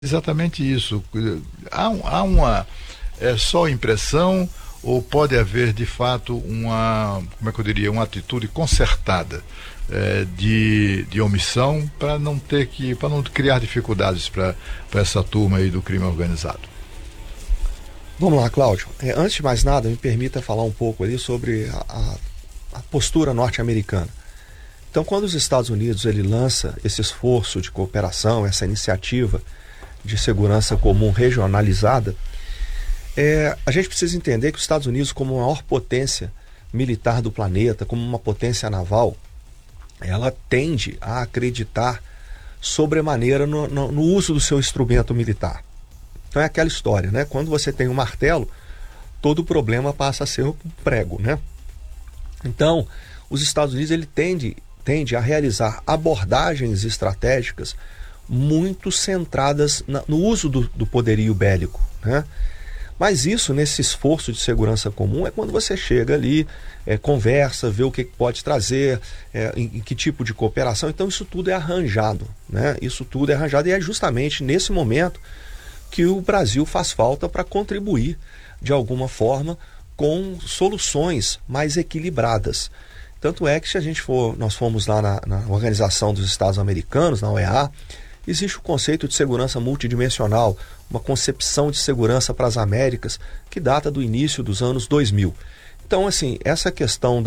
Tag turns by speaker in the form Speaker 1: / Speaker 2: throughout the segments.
Speaker 1: Exatamente isso. Há uma só impressão ou pode haver de fato como é que eu diria, uma atitude concertada de omissão para para não criar dificuldades para essa turma aí do crime organizado?
Speaker 2: Vamos lá, Cláudio. Antes de mais nada, me permita falar um pouco ali sobre a postura norte-americana. Então, quando os Estados Unidos ele lança esse esforço de cooperação, essa iniciativa de segurança comum regionalizada, a gente precisa entender que os Estados Unidos, como a maior potência militar do planeta, como uma potência naval, ela tende a acreditar sobremaneira no uso do seu instrumento militar. Então é aquela história, né? Quando você tem um martelo, todo problema passa a ser um prego, né? Então, os Estados Unidos ele tende a realizar abordagens estratégicas muito centradas no uso do poderio bélico, né? Mas isso, nesse esforço de segurança comum, é quando você chega ali, conversa, vê o que pode trazer, em que tipo de cooperação. Então isso tudo é arranjado, né? Isso tudo é arranjado e é justamente nesse momento que o Brasil faz falta para contribuir de alguma forma com soluções mais equilibradas. Tanto é que se nós fomos lá na Organização dos Estados Americanos, na OEA, existe o conceito de segurança multidimensional, uma concepção de segurança para as Américas que data do início dos anos 2000. Então, assim, essa questão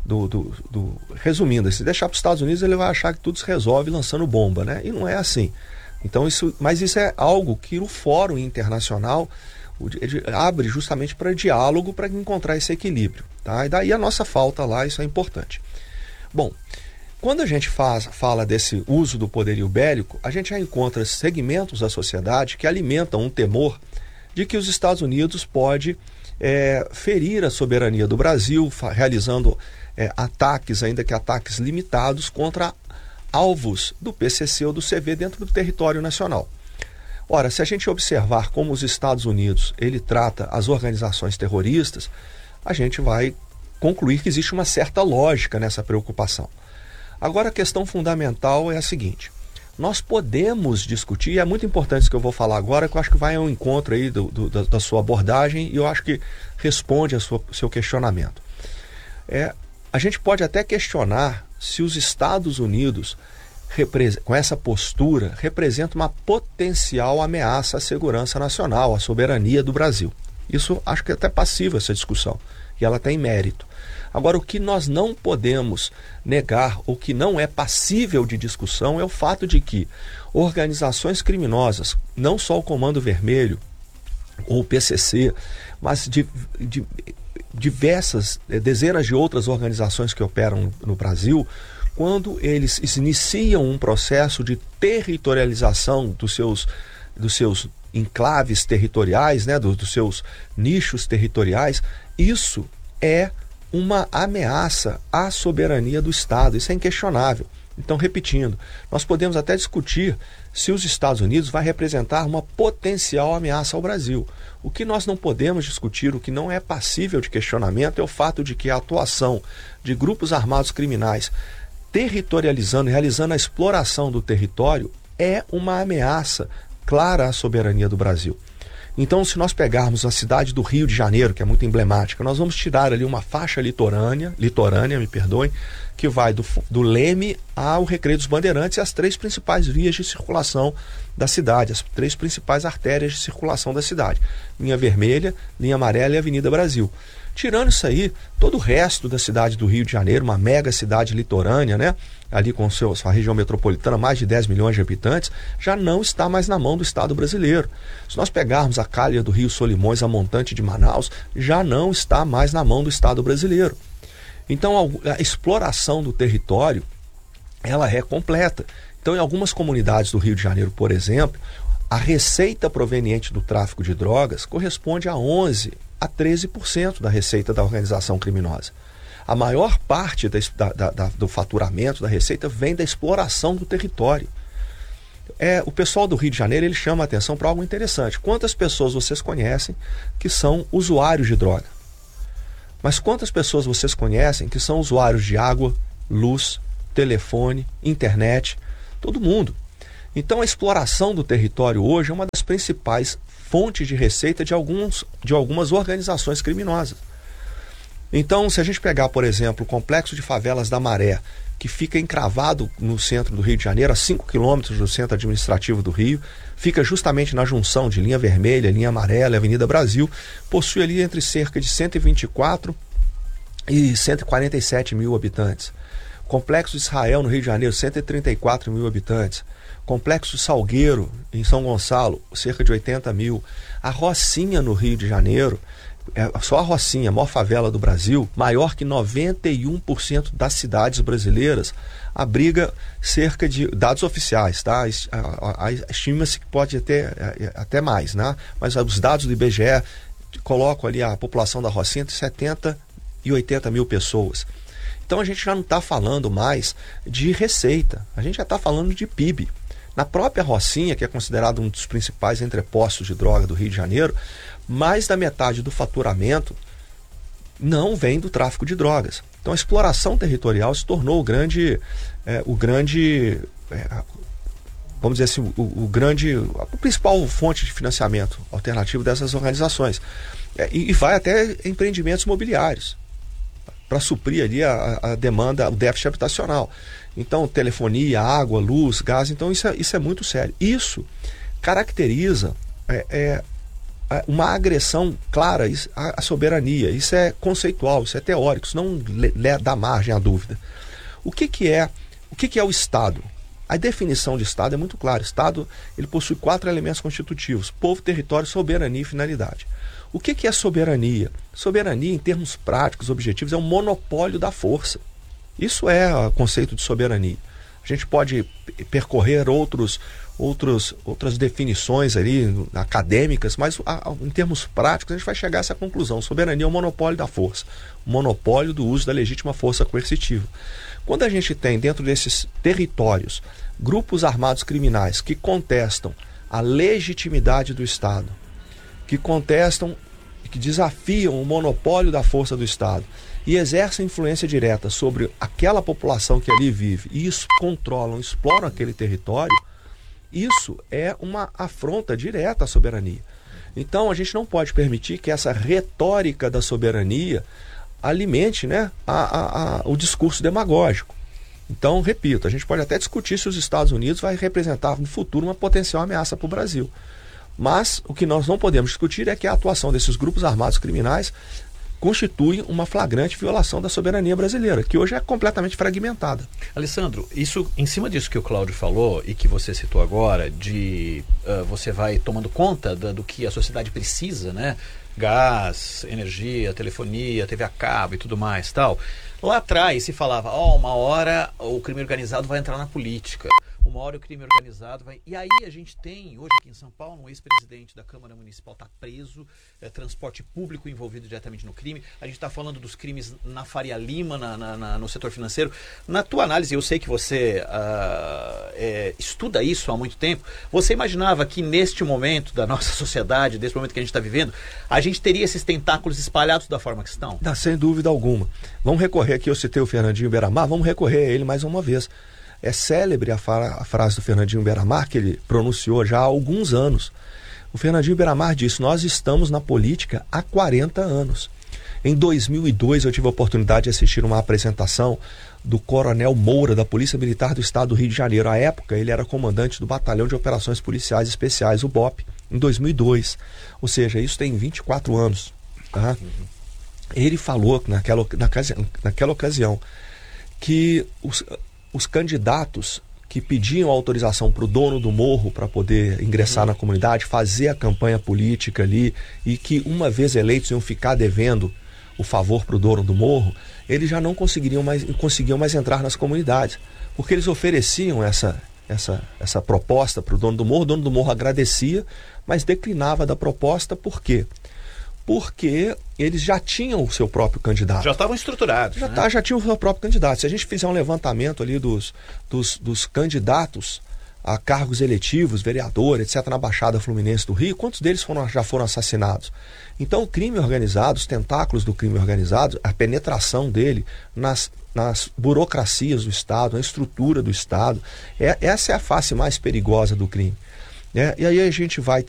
Speaker 2: resumindo, se deixar para os Estados Unidos, ele vai achar que tudo se resolve lançando bomba, né? E não é assim. Então, mas isso é algo que o Fórum Internacional abre justamente para diálogo, para encontrar esse equilíbrio, tá? E daí a nossa falta lá, isso é importante. Bom, quando a gente fala desse uso do poderio bélico, a gente já encontra segmentos da sociedade que alimentam um temor de que os Estados Unidos pode ferir a soberania do Brasil, realizando ataques, ainda que ataques limitados, contra alvos do PCC ou do CV dentro do território nacional. Ora, se a gente observar como os Estados Unidos ele trata as organizações terroristas, a gente vai concluir que existe uma certa lógica nessa preocupação. Agora, a questão fundamental é a seguinte: nós podemos discutir, e é muito importante isso que eu vou falar agora, que eu acho que vai ao encontro aí da sua abordagem e eu acho que responde ao seu questionamento. A gente pode até questionar se os Estados Unidos, com essa postura, representam uma potencial ameaça à segurança nacional, à soberania do Brasil. Isso acho que é até passiva essa discussão, e ela tem mérito. Agora, o que nós não podemos negar, ou que não é passível de discussão, é o fato de que organizações criminosas, não só o Comando Vermelho ou o PCC, mas diversas, dezenas de outras organizações que operam no Brasil, quando eles iniciam um processo de territorialização dos seus enclaves territoriais, né, dos seus nichos territoriais, isso é uma ameaça à soberania do Estado, isso é inquestionável. Então, repetindo, nós podemos até discutir se os Estados Unidos vai representar uma potencial ameaça ao Brasil. O que nós não podemos discutir, o que não é passível de questionamento, é o fato de que a atuação de grupos armados criminais territorializando e realizando a exploração do território é uma ameaça clara à soberania do Brasil. Então, se nós pegarmos a cidade do Rio de Janeiro, que é muito emblemática, nós vamos tirar ali uma faixa litorânea, que vai do Leme ao Recreio dos Bandeirantes e as 3 principais vias de circulação da cidade, as 3 principais artérias de circulação da cidade: linha vermelha, linha amarela e Avenida Brasil. Tirando isso aí, todo o resto da cidade do Rio de Janeiro, uma mega cidade litorânea, né, ali com sua região metropolitana, mais de 10 milhões de habitantes, já não está mais na mão do Estado brasileiro. Se nós pegarmos a calha do Rio Solimões, a montante de Manaus, já não está mais na mão do Estado brasileiro. Então, a exploração do território, ela é completa. Então, em algumas comunidades do Rio de Janeiro, por exemplo, a receita proveniente do tráfico de drogas corresponde a 11% a 13% da receita da organização criminosa. A maior parte do faturamento da receita vem da exploração do território. O pessoal do Rio de Janeiro ele chama a atenção para algo interessante. Quantas pessoas vocês conhecem que são usuários de droga? Mas quantas pessoas vocês conhecem que são usuários de água, luz, telefone, internet? Todo mundo. Então a exploração do território hoje é uma das principais fontes de receita de algumas organizações criminosas. Então, se a gente pegar, por exemplo, o Complexo de Favelas da Maré, que fica encravado no centro do Rio de Janeiro, a 5 quilômetros do centro administrativo do Rio, fica justamente na junção de linha vermelha, linha amarela e Avenida Brasil, possui ali entre cerca de 124 e 147 mil habitantes. Complexo de Israel, no Rio de Janeiro, 134 mil habitantes. Complexo Salgueiro, em São Gonçalo, cerca de 80 mil. A Rocinha, no Rio de Janeiro, só a Rocinha, a maior favela do Brasil, maior que 91% das cidades brasileiras, abriga cerca de, dados oficiais, tá? Estima-se que pode ter até mais, né? Mas os dados do IBGE colocam ali a população da Rocinha entre 70 e 80 mil pessoas. Então a gente já não está falando mais de receita, a gente já está falando de PIB. Na própria Rocinha, que é considerado um dos principais entrepostos de droga do Rio de Janeiro, mais da metade do faturamento não vem do tráfico de drogas. Então a exploração territorial se tornou vamos dizer assim, a principal fonte de financiamento alternativo dessas organizações. E vai até empreendimentos imobiliários, para suprir ali a demanda, o déficit habitacional. Então, telefonia, água, luz, gás, então isso é muito sério. Isso caracteriza uma agressão clara à soberania. Isso é conceitual, isso é teórico, isso não dá margem à dúvida. O que é o Estado? A definição de Estado é muito clara. O Estado, ele possui 4 elementos constitutivos: povo, território, soberania e finalidade. O que é soberania? Soberania, em termos práticos, objetivos, é um monopólio da força. Isso é o conceito de soberania. A gente pode percorrer outras definições ali, acadêmicas, mas em termos práticos a gente vai chegar a essa conclusão. Soberania é o monopólio da força, o monopólio do uso da legítima força coercitiva. Quando a gente tem dentro desses territórios grupos armados criminais que contestam a legitimidade do Estado, que contestam, que desafiam o monopólio da força do Estado e exercem influência direta sobre aquela população que ali vive e controlam, exploram aquele território, isso é uma afronta direta à soberania. Então a gente não pode permitir que essa retórica da soberania alimente, né, o discurso demagógico. Então, repito, a gente pode até discutir se os Estados Unidos vai representar no futuro uma potencial ameaça para o Brasil. Mas o que nós não podemos discutir é que a atuação desses grupos armados criminais constitui uma flagrante violação da soberania brasileira, que hoje é completamente fragmentada.
Speaker 3: Alessandro, isso, em cima disso que o Cláudio falou e que você citou agora, de você vai tomando conta do que a sociedade precisa, né? Gás, energia, telefonia, TV a cabo e tudo mais, tal. Lá atrás se falava, uma hora o crime organizado vai entrar na política. Uma hora o crime organizado vai... E aí a gente tem, hoje aqui em São Paulo, um ex-presidente da Câmara Municipal está preso, transporte público envolvido diretamente no crime. A gente está falando dos crimes na Faria Lima, no setor financeiro. Na tua análise, eu sei que você estuda isso há muito tempo. Você imaginava que neste momento da nossa sociedade, desse momento que a gente está vivendo, a gente teria esses tentáculos espalhados da forma que estão?
Speaker 2: Sem dúvida alguma. Vamos recorrer aqui, eu citei o Fernandinho Beiramar, vamos recorrer a ele mais uma vez. É célebre a frase do Fernandinho Beiramar, que ele pronunciou já há alguns anos. O Fernandinho Beiramar disse: nós estamos na política há 40 anos. Em 2002 eu tive a oportunidade de assistir uma apresentação do Coronel Moura, da Polícia Militar do Estado do Rio de Janeiro. À época ele era comandante do Batalhão de Operações Policiais Especiais, o BOP, em 2002. Ou seja, isso tem 24 anos. Tá? Ele falou naquela ocasião que os candidatos que pediam autorização para o dono do morro para poder ingressar na comunidade, fazer a campanha política ali, e que uma vez eleitos iam ficar devendo o favor para o dono do morro, eles já não conseguiam mais entrar nas comunidades, porque eles ofereciam essa proposta para o dono do morro agradecia, mas declinava da proposta. Por quê? Porque eles já tinham o seu próprio candidato.
Speaker 3: Já estavam estruturados.
Speaker 2: Já tinham o seu próprio candidato. Se a gente fizer um levantamento ali dos candidatos a cargos eletivos, vereador, etc., na Baixada Fluminense do Rio, quantos deles já foram assassinados? Então, o crime organizado, os tentáculos do crime organizado, a penetração dele nas burocracias do Estado, na estrutura do Estado, essa é a face mais perigosa do crime. E aí a gente vai